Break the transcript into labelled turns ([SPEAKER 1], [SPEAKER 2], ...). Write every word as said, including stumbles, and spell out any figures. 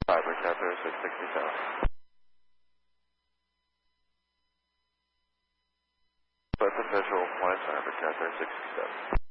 [SPEAKER 1] Fiber, Cather six sixty-seven. Bus official, one fiber, Cather six sixty-seven.